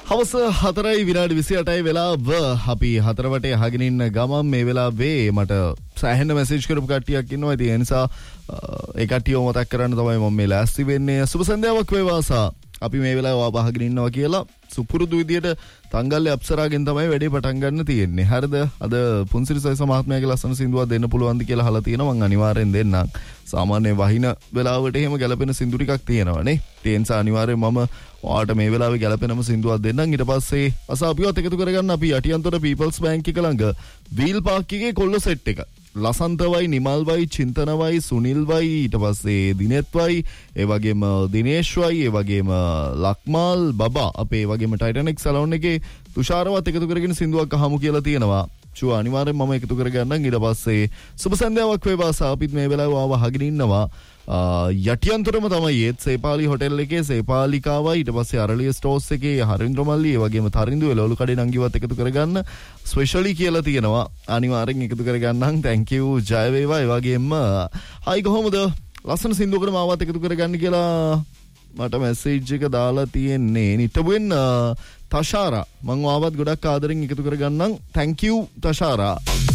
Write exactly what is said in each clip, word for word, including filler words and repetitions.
හවස හතරයි විනාඩි විසිඅටයි වෙලාව. අපි හතර වටේ අහගෙන ඉන්න ගමන් මේ වෙලාවේ මට සෑහෙන මැසේජ් කරපු කට්ටියක් ඉන්නවා. ඉතින් ඒ නිසා ඒ කට්ටියව මතක් කරන්න තමයි මම මේ ලෑස්ති වෙන්නේ. සුබ සන්ධ්‍යාවක් වේවා සා. අපි මේ වෙලාව ආව අහගෙන ඉන්නවා කියලා සුපුරුදු විදියට තංගල්ලේ අප්සරාගෙන් තමයි වැඩේ පටන් ගන්න තියෙන්නේ. හරිද? අද පුන්සිරි සයිස මහත්මයාගේ ලස්සන සින්දුවක් දෙන්න පුළුවන්ද කියලා අහලා තියෙනවා. මම අනිවාර්යෙන් දෙන්නම්. සාමාන්‍ය වහින වෙලාවට එහෙම ගැලපෙන සින්දු ටිකක් තියෙනවා නේ. ඒ නිසා අනිවාර්යෙන් මම ඔයාලට මේ වෙලාවේ ගැලපෙනම සින්දුවක් දෙන්නම්. ඊට පස්සේ අසාපියවත් එකතු කරගන්න අපි යටියන්තොට පීපල්ස් බැංක් එක ළඟ වීල් පාක් එකේ කොල්ල සෙට් එක. ලසන්තවයි, නිමල්වයි, චින්තනවයි, සුනිල්වයි, ඊට පස්සේ දිනෙත්වයි, ඒ වගේම දිනේෂ්වයි, ඒ වගේම ලක්මාල් බබා අපේ වගේම ටයිටැනික් සැලොන් එකේ තුෂාරවත් එකතු කරගෙන සින්දුවක් අහමු කියලා තියෙනවා. චුව අනිවාර්යෙන් මම එකතු කරගන්නම්. ඊට පස්සේ සුබ සන්ධ්‍යාවක් වේවා සා. අපිත් මේ වෙලාව ආව අහගෙන ඉන්නවා. යටියන්තරම තමයි ඒත් සේපාලි හොටෙල් එකේ සේපාලිකාවයි, ඊට පස්සේ අරලිය ස්ටෝර්ස් එකේ හරින්ද්‍ර මල්ලි, ඒ වගේම තරින්දුවේ ලෝලු කඩේ නංගිවත් එකතු කරගන්න ස්පෙෂලි කියලා තියෙනවා. අනිවාර්යෙන් එකතු කරගන්නම්. thank you ජය වේවා. ඒ වගේම හයි කොහොමද? ලස්සන සින්දුවකට මාවත් එකතු කරගන්න කියලා මට මැසේජ් එක දාලා තියෙන්නේ. නිට්ටබුවෙන් තෂාරා. මම ආවත් ගොඩක් ආදරෙන් එකතු කරගන්නම්. thank you තෂාරා.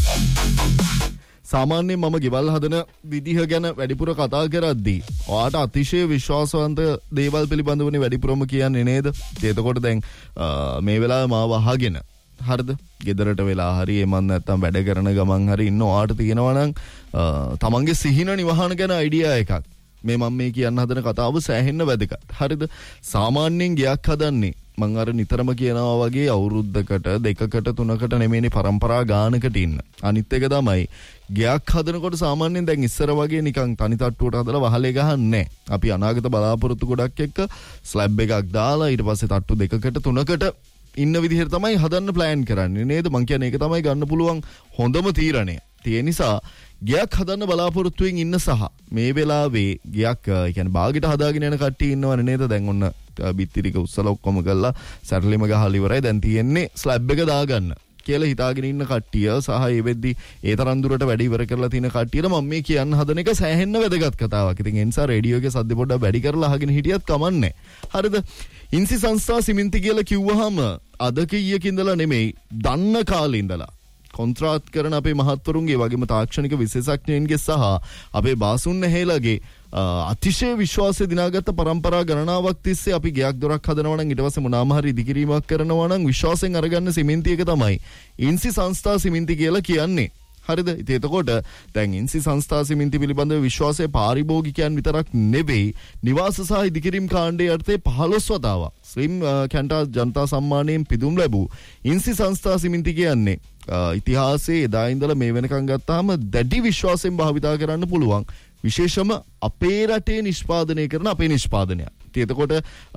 සාමාන්‍යයෙන් මම ගෙවල් හදන විදිහ ගැන වැඩිපුර කතා කරද්දී ඔයාට අතිශය විශ්වාසවන්ත දේවල් පිළිබඳවනේ වැඩිපුරම කියන්නේ නේද? එතකොට දැන් මේ වෙලාවේ මාව අහගෙන හරිද? ගෙදරට වෙලා හරි එමන් නැත්තම් වැඩ කරන ගමන් හරි ඉන්න ඔයාට තියෙනවා නම් තමන්ගේ සිහින නිවහන ගැන අයිඩියා එකක්. මේ මම මේ කියන්න හදන කතාව සෑහෙන්න වැදගත්. හරිද? සාමාන්‍යයෙන් ගයක් හදන්නේ මං අර නිතරම කියනවා වගේ අවුරුද්දකට දෙකකට තුනකට නෙමෙයිනේ පරම්පරා ගානකට ඉන්න. අනිත් එක තමයි ගයක් හදනකොට සාමාන්‍යයෙන් දැන් ඉස්සර වගේ නිකන් තනි තට්ටුවට හදලා වහලේ ගහන්නේ. අපි අනාගත බලාපොරොත්තු ගොඩක් එක්ක ස්ලැබ් එකක් දාලා ඊට පස්සේ තට්ටු දෙකකට තුනකට ඉන්න විදිහට තමයි හදන්න ප්ලෑන් කරන්නේ නේද? මං කියන්නේ ඒක තමයි ගන්න පුළුවන් හොඳම තීරණය. ඒ නිසා ගයක් හදන්න බලාපොරොත්තුෙන් ඉන්න සහ මේ වෙලාවේ ගයක් කියන්නේ බාගෙට හදාගෙන යන කට්ටිය ඉන්නවනේ නේද? දැන් ඔන්න බිත්ති ටික උස්සලා ඔක්කොම කරලා සැරලිම ගහලා ඉවරයි. දැන් තියෙන්නේ ස්ලැබ් එක දාගන්න කියලා හිතාගෙන ඉන්න කට්ටිය සහ ඒ වෙද්දි ඒ තරම් දුරට වැඩ ඉවර කරලා තියෙන කට්ටියට මම මේ කියන්න හදන එක සෑහෙන්න වැදගත් කතාවක්. ඉතින් ඒ නිසා රේඩියෝ එකේ සද්ද පොඩ්ඩක් වැඩි කරලා අහගෙන හිටියත් කමන්නේ. හරිද? ඉන්සි සංස්ථා සිමෙන්ති කියලා කිව්වහම අද කීයක ඉඳලා නෙමෙයි දන්න කාලේ ඉඳලා කොන්ත්‍රාත් කරන අපේ මහත්වරුන්ගේ වගේම තාක්ෂණික විශේෂඥයින්ගේ සහ අපේ බාසුන් නැහැලගේ අතිශය විශ්වාසය දිනාගත්ත පරම්පරා ගණනාවක් තිස්සේ අපි ගයක් දොරක් හදනවා නම් ඊට පස්සේ මොනවාම හරි ඉදිකිරීමක් කරනවා නම් විශ්වාසයෙන් අරගන්න සිමෙන්ති එක තමයි ඉන්සි සංස්ථා සිමෙන්ති කියලා කියන්නේ. හරිද? ඉතින් එතකොට දැන් ඉන්සි සංස්ථා සිමෙන්ති පිළිබඳව විශ්වාසය පාරිභෝගිකයන් විතරක් නෙවෙයි නිවාස සහ ඉදිකිරීම් කාණ්ඩයේ යටතේ පහළොස් වතාවක් ස්ලිම් කැන්ටා ජනතා සම්මානයෙන් පිදුම් ලැබූ ඉන්සි සංස්ථා සිමෙන්ති කියන්නේ ඉතිහාසයේ එදා ඉඳලා මේ වෙනකන් ගත්තාම දැඩි විශ්වාසයෙන් භාවිතා කරන්න පුළුවන් විශේෂම අපේ රටේ නිෂ්පාදනය කරන අපේ නිෂ්පාදනය. ඉතින් එතකොට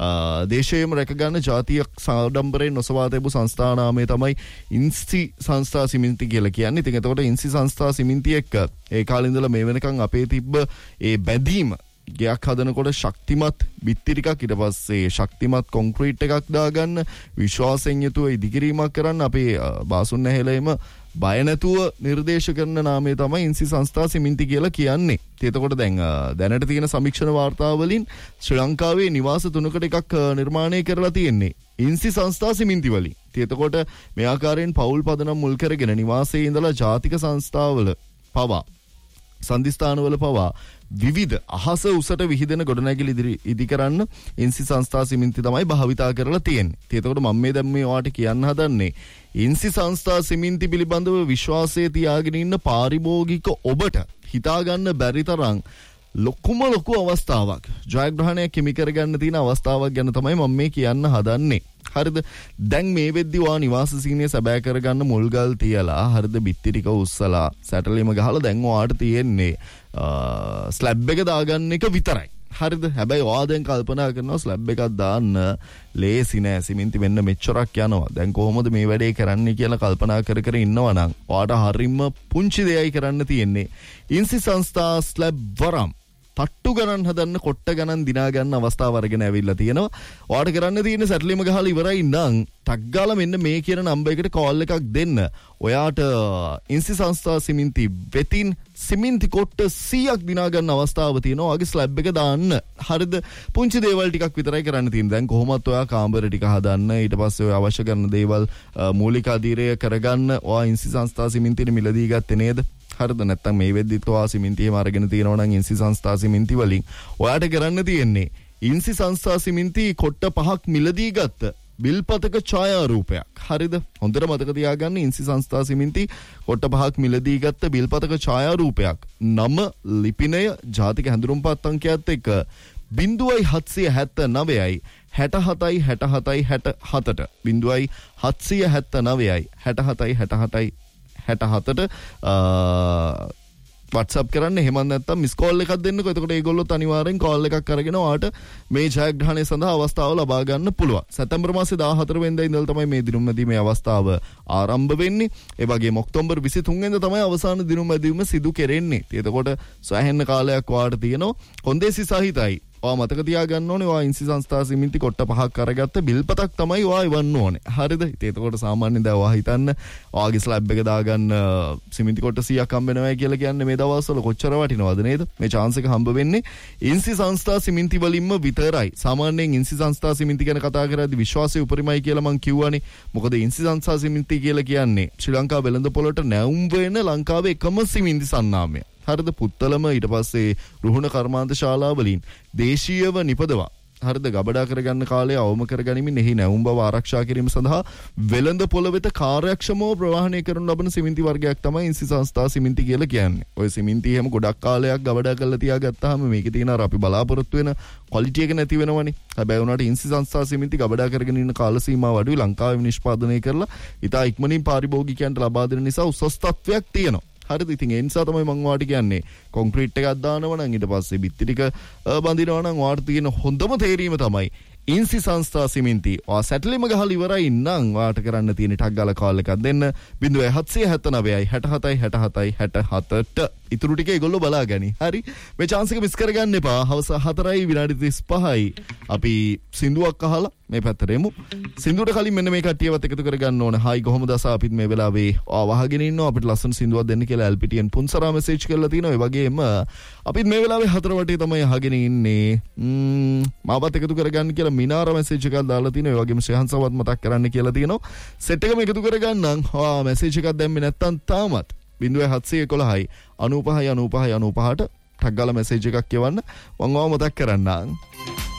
දේශයේම රැකගන්න ජාතිය සාඩම්බරයෙන් නොසවා තිබු සංස්ථා නාමය තමයි ඉන්සි සංස්ථා සිමෙන්ති කියලා කියන්නේ. ඉතින් එතකොට ඉන්සි සංස්ථා සිමෙන්ති එක්ක ඒ කාලේ ඉඳලා මේ වෙනකන් අපේ තිබ්බ ඒ බැඳීම ගයක් හදනකොට ශක්තිමත් බිත්ති ටිකක් ඊට පස්සේ ශක්තිමත් කොන්ක්‍රීට් එකක් දාගන්න විශ්වාසයෙන් යුතුව ඉදිකිරීමක් කරන්න අපේ බාසුන් නැහැලේම බය නැතුව නිර්දේශ කරන නාමය තමයි ඉන්සි සංස්ථා සිමෙන්ති කියලා කියන්නේ. එතකොට දැන් දැනට තියෙන සමීක්ෂණ වාර්තා වලින් ශ්‍රී ලංකාවේ නිවාස තුනකට එකක් නිර්මාණය කරලා තියෙන්නේ ඉන්සි සංස්ථා සිමෙන්ති වලින්. එතකොට මේ ආකාරයෙන් පෞල් පදනම් මුල් කරගෙන නිවාසයේ ඉඳලා ජාතික සංස්ථාවල පවා සංදිස්ථානවල පවා විවිධ අහස උසට විහිදෙන ගොඩනැගිලි ඉදි කරන්න ඉන්සි සංස්ථා සිමෙන්ති තමයි භාවිතා කරලා තියෙන්නේ. එතකොට මම මේ දැන් මේ ඔයාලට කියන්න හදන්නේ ඉන්සි සංස්ථා සිමෙන්ති පිළිබඳව විශ්වාසය තියාගෙන ඉන්න පාරිභෝගික ඔබට හිතා ගන්න බැරි තරම් ලොකුම ලොකු අවස්ථාවක් ජයග්‍රහණයක් හිමි කරගන්න තියෙන අවස්ථාවක් ගැන තමයි මම මේ කියන්න හදන්නේ. හරිද? දැන් මේ වෙද්දි වා නිවාස සීනිය සැබෑ කරගන්න මුල්ගල් තියලා හරිද බිත්ති ටික උස්සලා සැටලීම ගහලා දැන් ඔයාට තියෙන්නේ ස්ලැබ් එක දාගන්න එක විතරයි. හරිද? හැබැයි ඔයා දැන් කල්පනා කරනවා ස්ලැබ් එකක් දාන්න ලේසි නෑ, සිමෙන්ති වෙන්න මෙච්චරක් යනවා. දැන් කොහොමද මේ වැඩේ කරන්නේ කියලා කල්පනා කර කර ඉන්නවා නම් ඔයාට හරියම පුංචි දෙයයි කරන්න තියෙන්නේ. ඉන්සි සංස්ථා ස්ලැබ් වරම් තට්ටු ගණන් හදන්න කොට්ට ගණන් දිනා ගන්න අවස්ථාව අරගෙන ඇවිල්ලා තියෙනවා. ඔයාලට කරන්න තියෙන්නේ සැටලිම ගහලා ඉවරයි නම් ටක් ගාලා මෙන්න මේ කියන නම්බර් එකට කෝල් එකක් දෙන්න. ඔයාට ඉන්සි සංස්ථා සිමෙන්ති වෙතින් සිමෙන්ති කොට්ට සීයක් දිනා ගන්න අවස්ථාව තියෙනවා. ඔයාගේ ස්ලැබ් එක දාන්න. හරිද? පුංචි දේවල් ටිකක් විතරයි කරන්න තියෙන්නේ. දැන් කොහොමත් ඔයා කාමර ටික හදන්න, ඊට පස්සේ ඔය අවශ්‍ය කරන දේවල් මූලික අධීරය කරගන්න ඔයා ඉන්සි සංස්ථා සිමෙන්තිනේ මිලදී ගත්තේ නේද? හරිද? නැත්තම් මේ වෙද්දිත් ඔයා සිමෙන්තියම අරගෙන තියෙනවා නම් ඉන්සි සංස්ථා සිමෙන්ති වලින් ඔයාට කරන්න තියෙන්නේ ඉන්සි සංස්ථා සිමෙන්ති කොට්ට පහක් මිලදී ගත්ත බිල්පතක ඡායාරූපයක්. හරිද? හොඳට මතක තියාගන්න ඉන්සි සංස්ථා සිමෙන්ති කොට්ට පහක් මිලදී ගත්ත බිල්පතක ඡායාරූපයක්. නම, ලිපිනය, ජාතික හැඳුනුම්පත් අංකයත් එක්ක බිංදුවයි හත්සිය හැත්ත නවයයි හැට හතයි හැට හතයි හැට හතට බිංදුවයි හත්සිය හැත්ත නවයයි හැට හතයි හැට හතයි හැට හතට WhatsApp කරන්න. එහෙම නැත්නම් මිස් කෝල් එකක් දෙන්නකෝ. එතකොට ඒගොල්ලොත් අනිවාර්යෙන් කෝල් එකක් අරගෙන ඔයාට මේ ජයග්‍රහණය සඳහා අවස්ථාව ලබා ගන්න පුළුවන්. සැප්තැම්බර් මාසේ දාහතර වෙනිදා ඉඳලා තමයි මේ දිනුම් මැදීමේ අවස්ථාව ආරම්භ වෙන්නේ. ඒ වගේම ඔක්තෝබර් විසිතුන් වෙනිදා තමයි අවසාන දිනුම් මැදීම සිදු කෙරෙන්නේ. එතකොට සෑහෙන කාලයක් ඔයාට තියෙනවා. කොන්දේසි සහිතයි. ඔයා මතක තියාගන්න ඕනේ ඔයා ඉන්සි සංස්ථා සිමෙන්ති කොට්ට පහක් අරගත්ත බිල්පතක් තමයි ඔයා ඉවන්න ඕනේ. හරිද? ඉතින් එතකොට සාමාන්‍යයෙන් දැන් ඔයා හිතන්න ඔයාගේ ස්ලැබ් එක දාගන්න සිමෙන්ති කොට්ට සීයක් හම්බ වෙනවා කියලා කියන්නේ මේ දවස්වල කොච්චර වටිනවද නේද? මේ chance එක හම්බ වෙන්නේ ඉන්සි සංස්ථා සිමෙන්ති වලින්ම විතරයි. සාමාන්‍යයෙන් ඉන්සි සංස්ථා සිමෙන්ති ගැන කතා කරද්දී විශ්වාසය උපරිමයි කියලා මම කිව්වනේ. මොකද ඉන්සි සංස්ථා සිමෙන්ති කියලා කියන්නේ ශ්‍රී ලංකා වෙළඳ පොළට නැවුම් වෙන ලංකාවේ එකම සිමෙන්ති සන්නාමය. හරිද? පුත්තලම ඊට පස්සේ රුහුණ කර්මාන්ත ශාලාවලින් දේශීයව නිපදවා හරිද ගබඩා කරගන්න කාලය අවම කරගනිමින් එහි නැවුම් බව ආරක්ෂා කිරීම සඳහා වෙළඳ පොළ වෙත කාර්යක්ෂමව ප්‍රවාහනය කරනු ලබන සිමෙන්ති වර්ගයක් තමයි ඉන්සි සංස්ථා සිමෙන්ති කියලා කියන්නේ. ඔය සිමෙන්ති එහෙම ගොඩක් කාලයක් ගබඩා කරලා තියාගත්තාම මේකේ තියෙන අර අපි බලාපොරොත්තු වෙන ක්වොලිටි එක නැති වෙනවනේ. හැබැයි උනාට ඉන්සි සංස්ථා සිමෙන්ති ගබඩා කරගෙන ඉන්න කාල සීමාව අඩුයි. ලංකාවේ නිෂ්පාදනය කරලා ඉතා ඉක්මනින් පාරිභෝගිකයන්ට ලබා දෙන නිසා උසස් තත්ත්වයක් තියෙනවා. හරිද? ඉතින් ඒ නිසා තමයි මම ඔයාලට කියන්නේ කොන්ක්‍රීට් එකක් දානවා නම් ඊට පස්සේ බිත්ති ටික බඳිනවා නම් ඔයාලට තියෙන හොඳම තේරීම තමයි ඉන්සි සංස්ථා සිමෙන්ති. ඔයා සැටලිම ගහලා ඉවරයි නම් ඔයාට කරන්න තියෙන ටක් ගාලා කෝල් එකක් දෙන්න බිංදුවයි හත්සිය හැත්ත නවයයි හැට හතයි හැට හතයි හැට හතට. ඉතුරු ටික ඒගොල්ලෝ බලාගනි. හරි? මේ chance එක මිස් කරගන්න එපා. හවස හතරයි විනාඩි තිස් පහයි අපි සින්දුවක් අහලා මේ පැත්තට එමු. සින්දුවට කලින් මෙන්න මේ කට්ටියවත් එකතු කරගන්න ඕන. හායි කොහොමද අසා අපිත් මේ වෙලාවේ වහගෙන ඉන්නවා. අපිට ලස්සන සින්දුවක් දෙන්න කියලා එල් පී ටී එන් පුන්සරා මෙසේජ් කරලා තිනවා. ඒ වගේම අපිත් මේ වෙලාවේ හතර වටේ තමයි අහගෙන ඉන්නේ. ම්ම් මාවත් එකතු කරගන්න කියලා මිනාර මෙසේජ් එකක් දාලා තිනවා. ඒ වගේම ශ්‍රේහන්සවත් මතක් කරන්න කියලා තියෙනවා. සෙට් එකම එකතු කරගන්නම්. ඔයා මෙසේජ් එකක් දැම්මේ නැත්තම් තාමත් බිංදුවයි හත්සිය එකොළහයි අනූපහයි අනූපහයි අනූපහට ටක් ගාලා මෙසේජ් එකක් කියවන්න. මම ඔයාව මතක් කරන්නම්.